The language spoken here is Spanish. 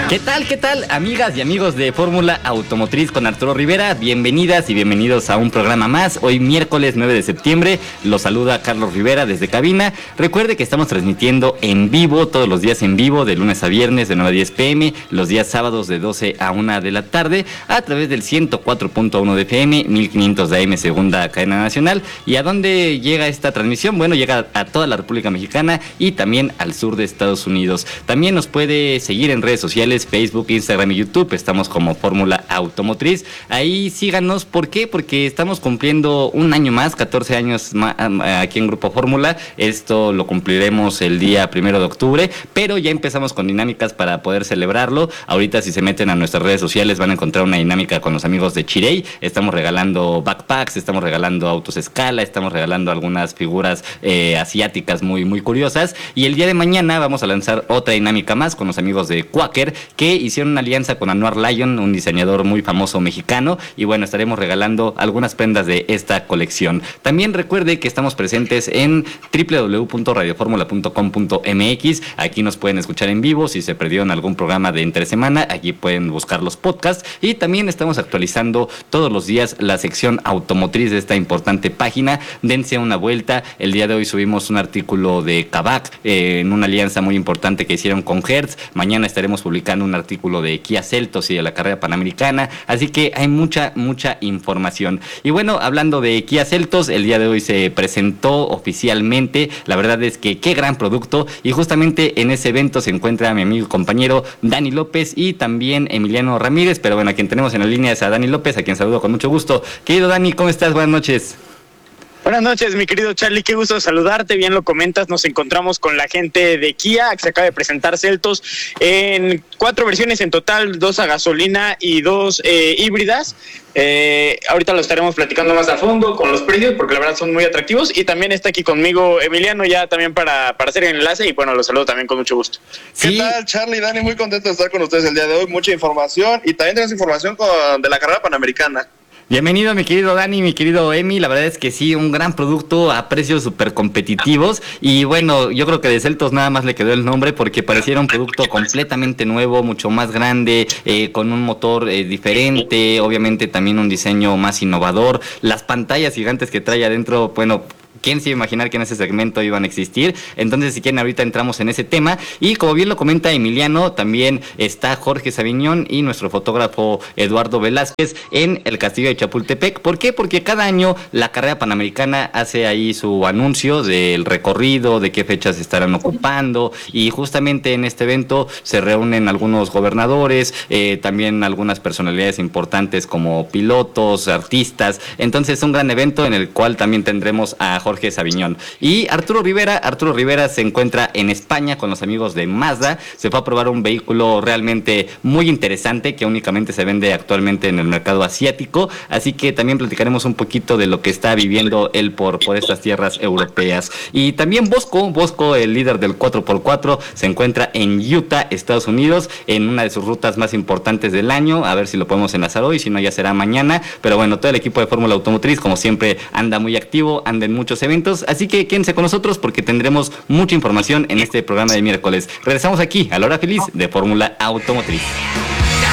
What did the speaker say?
¿Qué tal, amigas y amigos de Fórmula Automotriz con Arturo Rivera? Bienvenidas y bienvenidos a un programa más. Hoy miércoles 9 de septiembre, los saluda Carlos Rivera desde cabina. Recuerde que estamos transmitiendo en vivo, todos los días en vivo, de lunes a viernes de 9 a 10 pm, los días sábados de 12 a 1 de la tarde, a través del 104.1 de FM, 1500 de AM, segunda cadena nacional. ¿Y a dónde llega esta transmisión? Bueno, llega a toda la República Mexicana y también al sur de Estados Unidos. También nos puede seguir en redes sociales, Facebook, Instagram y YouTube. Estamos como Fórmula Automotriz. Ahí síganos. ¿Por qué? Porque estamos cumpliendo un año más, 14 años más, aquí en Grupo Fórmula. Esto lo cumpliremos el día 1 de octubre, pero ya empezamos con dinámicas para poder celebrarlo. Ahorita, si se meten a nuestras redes sociales, van a encontrar una dinámica con los amigos de Chirey. Estamos regalando backpacks, estamos regalando autos escala, estamos regalando algunas figuras asiáticas muy, muy curiosas. Y el día de mañana vamos a lanzar otra dinámica más con los amigos de Quaker, que hicieron una alianza con Anuar Lion, un diseñador muy famoso mexicano, y bueno, estaremos regalando algunas prendas de esta colección. También recuerde que estamos presentes en www.radioformula.com.mx. Aquí nos pueden escuchar en vivo. Si se perdieron algún programa de entre semana, aquí pueden buscar los podcasts, y también estamos actualizando todos los días la sección automotriz de esta importante página. Dense una vuelta. El día de hoy subimos un artículo de Kavak en una alianza muy importante que hicieron con Hertz. Mañana estaremos publicando un artículo de Kia Seltos y de la carrera panamericana, así que hay mucha información. Y bueno, hablando de Kia Seltos, el día de hoy se presentó oficialmente. La verdad es que qué gran producto, y justamente en ese evento se encuentra mi amigo y compañero Dani López y también Emiliano Ramírez, pero bueno, a quien tenemos en la línea es a Dani López, a quien saludo con mucho gusto. Querido Dani, ¿cómo estás? Buenas noches. Buenas noches, mi querido Charlie, qué gusto saludarte, bien lo comentas, nos encontramos con la gente de Kia, que se acaba de presentar Seltos en 4 versiones en total, 2 a gasolina y 2 híbridas. Ahorita lo estaremos platicando más a fondo con los precios, porque la verdad son muy atractivos, y también está aquí conmigo Emiliano ya también para hacer el enlace, y bueno, los saludo también con mucho gusto. ¿Qué tal, Charlie, Dani? Muy contento de estar con ustedes el día de hoy, mucha información, y también tenemos información de la carrera panamericana. Bienvenido, mi querido Dani, mi querido Emi. La verdad es que sí, un gran producto a precios súper competitivos. Y bueno, yo creo que de Seltos nada más le quedó el nombre, porque pareciera un producto completamente nuevo, mucho más grande, con un motor diferente, obviamente también un diseño más innovador. Las pantallas gigantes que trae adentro, bueno, ¿quién se iba a imaginar que en ese segmento iban a existir? Entonces, si quieren, ahorita entramos en ese tema. Y como bien lo comenta Emiliano, también está Jorge Sabiñón y nuestro fotógrafo Eduardo Velázquez en el Castillo de Chapultepec. ¿Por qué? Porque cada año la carrera panamericana hace ahí su anuncio del recorrido, de qué fechas estarán ocupando, y justamente en este evento se reúnen algunos gobernadores, también algunas personalidades importantes como pilotos, artistas. Entonces, un gran evento en el cual también tendremos a Jorge Sabiñón. Y Arturo Rivera se encuentra en España con los amigos de Mazda. Se fue a probar un vehículo realmente muy interesante que únicamente se vende actualmente en el mercado asiático, así que también platicaremos un poquito de lo que está viviendo él por estas tierras europeas. Y también Bosco, el líder del 4x4, se encuentra en Utah, Estados Unidos, en una de sus rutas más importantes del año. A ver si lo podemos enlazar hoy, si no ya será mañana, pero bueno, todo el equipo de Fórmula Automotriz, como siempre, anda muy activo, anda en muchos eventos, así que quédense con nosotros porque tendremos mucha información en este programa de miércoles. Regresamos aquí a la hora feliz de Fórmula Automotriz.